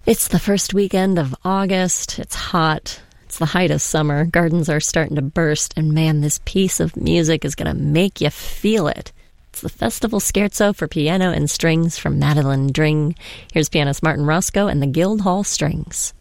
It's the first weekend of August. It's hot. It's the height of summer. Gardens are starting to burst. And man, this piece of music is going to make you feel it. It's the Festival Scherzo for Piano and Strings from Madeline Dring. Here's pianist Martin Roscoe and the Guildhall Strings.